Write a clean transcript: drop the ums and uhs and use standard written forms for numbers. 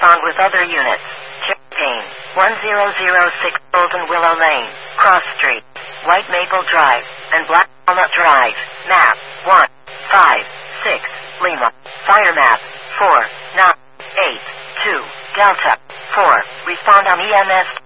respond with other units. Champaign, 1006 Golden Willow Lane, Cross Street, White Maple Drive, and Black Walnut Drive. Map 156 Lima. Fire map 4982 Delta 4. Respond on EMS.